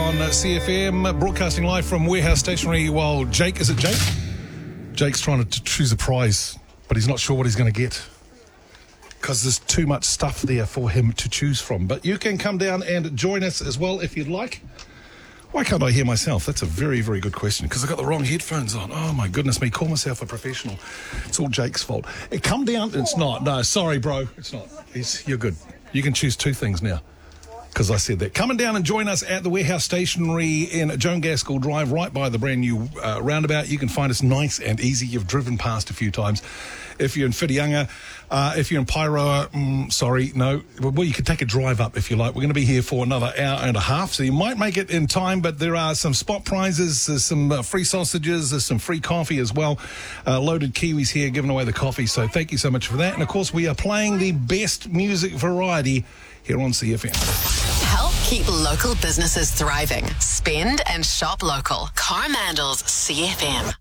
on CFM, broadcasting live from Warehouse Stationery while Jake, is it Jake? Jake's trying to choose a prize, but he's not sure what he's going to get because there's too much stuff there for him to choose from. But you can come down and join us as well if you'd like. Why can't I hear myself? That's a very, very good question, because I've got the wrong headphones on. Oh, my goodness me. Call myself a professional. It's all Jake's fault. Come down. It's not. No, sorry, bro. It's not. You're good. You can choose two things now, because I said that. Come down and join us at the Warehouse Stationery in Joan Gaskell Drive, right by the brand new roundabout. You can find us nice and easy. You've driven past a few times. If you're in Whitianga, if you're in Pairoa, sorry, no. Well, you can take a drive up if you like. We're going to be here for another hour and a half, so you might make it in time, but there are some spot prizes, there's some free sausages, there's some free coffee as well. Loaded Kiwis here giving away the coffee, so thank you so much for that. And, of course, we are playing the best music variety here on CFM. Help keep local businesses thriving. Spend and shop local. Coromandel's CFM.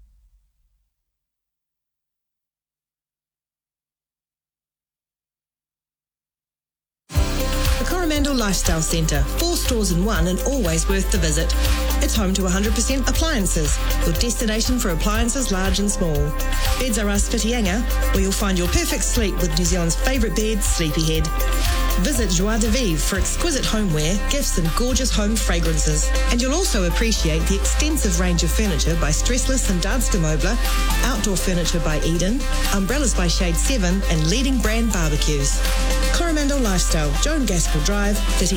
Coromandel Lifestyle Centre, 4 stores in one and always worth the visit. It's home to 100% appliances, your destination for appliances large and small. Beds Are Us Whitianga, where you'll find your perfect sleep with New Zealand's favourite bed, Sleepyhead. Visit Joie de Vivre for exquisite homeware, gifts and gorgeous home fragrances. And you'll also appreciate the extensive range of furniture by Stressless and Darts de Meuble, outdoor furniture by Eden, umbrellas by Shade 7 and leading brand barbecues. Coromandel Lifestyle, Joan Gaskell Drive, 30